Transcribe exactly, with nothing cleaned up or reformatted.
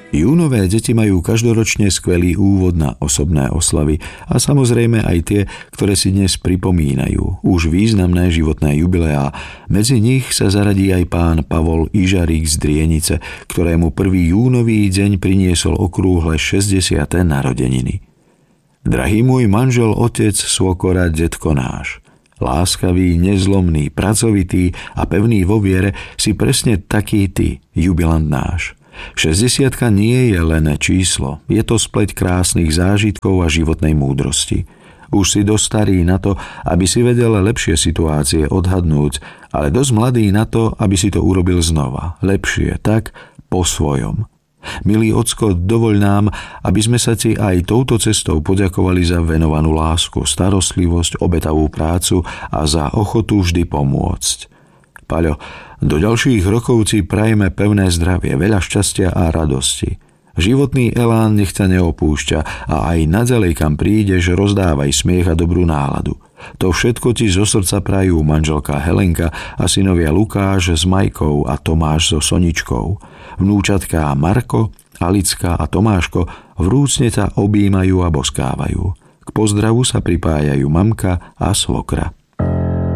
Júnové deti majú každoročne skvelý úvod na osobné oslavy a samozrejme aj tie, ktoré si dnes pripomínajú už významné životné jubileá. Medzi nich sa zaradí aj pán Pavol Ižarík z Drienice, ktorému prvý júnový deň priniesol okrúhle šesťdesiate narodeniny. Drahý môj manžel, otec, svokora, detko náš. Láskavý, nezlomný, pracovitý a pevný vo viere si presne taký ty, jubilant náš. šesťdesiatka nie je len číslo, je to spleť krásnych zážitkov a životnej múdrosti. Už si dosť starý na to, aby si vedel lepšie situácie odhadnúť, ale dosť mladý na to, aby si to urobil znova, lepšie, tak po svojom. Milý ocko, dovoľ nám, aby sme sa ti aj touto cestou poďakovali za venovanú lásku, starostlivosť, obetavú prácu a za ochotu vždy pomôcť. Paľo, do ďalších rokov ti prajeme pevné zdravie, veľa šťastia a radosti. Životný elán nech ťa neopúšťa a aj naďalej, kam prídeš, rozdávaj smiech a dobrú náladu. To všetko ti zo srdca prajú manželka Helenka a synovia Lukáš s Majkou a Tomáš so Soničkou. Vnúčatká Marko, Alicka a Tomáško vrúcne ťa objímajú a boskávajú. K pozdravu sa pripájajú mamka a svokra.